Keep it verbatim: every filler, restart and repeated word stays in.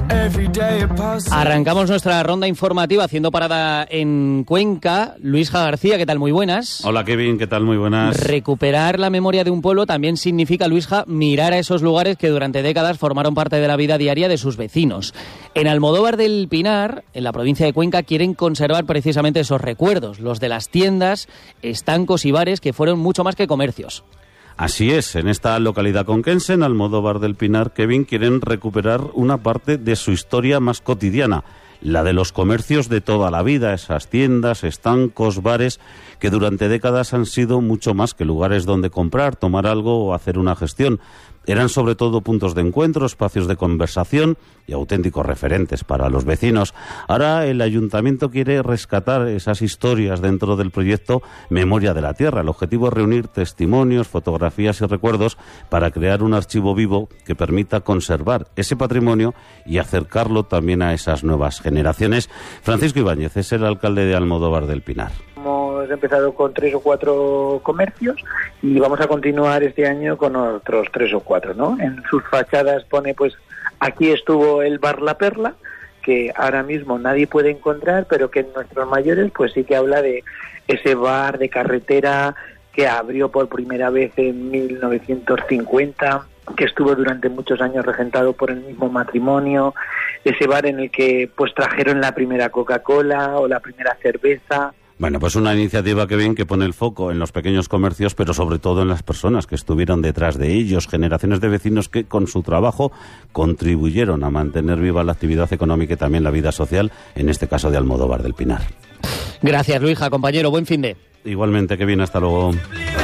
Arrancamos nuestra ronda informativa haciendo parada en Cuenca. Luisja García, ¿qué tal? Muy buenas. Hola Kevin, ¿qué tal? Muy buenas. Recuperar la memoria de un pueblo también significa, Luisja, mirar a esos lugares que durante décadas formaron parte de la vida diaria de sus vecinos. En Almodóvar del Pinar, en la provincia de Cuenca, quieren conservar precisamente esos recuerdos, los de las tiendas, estancos y bares que fueron mucho más que comercios. Así es, en esta localidad conquense, en Almodóvar del Pinar, Kevin, quieren recuperar una parte de su historia más cotidiana, la de los comercios de toda la vida, esas tiendas, estancos, bares, que durante décadas han sido mucho más que lugares donde comprar, tomar algo o hacer una gestión. Eran sobre todo puntos de encuentro, espacios de conversación y auténticos referentes para los vecinos. Ahora el ayuntamiento quiere rescatar esas historias dentro del proyecto Memoria de la Tierra. El objetivo es reunir testimonios, fotografías y recuerdos para crear un archivo vivo que permita conservar ese patrimonio y acercarlo también a esas nuevas generaciones. Francisco Ibáñez es el alcalde de Almodóvar del Pinar. Hemos empezado con tres o cuatro comercios y vamos a continuar este año con otros tres o cuatro, ¿no? En sus fachadas pone, pues, aquí estuvo el bar La Perla, que ahora mismo nadie puede encontrar, pero que en nuestros mayores, pues sí que habla de ese bar de carretera que abrió por primera vez en mil novecientos cincuenta, que estuvo durante muchos años regentado por el mismo matrimonio, ese bar en el que, pues, trajeron la primera Coca-Cola o la primera cerveza. Bueno, pues una iniciativa que bien que pone el foco en los pequeños comercios, pero sobre todo en las personas que estuvieron detrás de ellos, generaciones de vecinos que con su trabajo contribuyeron a mantener viva la actividad económica y también la vida social, en este caso de Almodóvar del Pinar. Gracias, Luisja, compañero, buen fin de. Igualmente, que bien, hasta luego.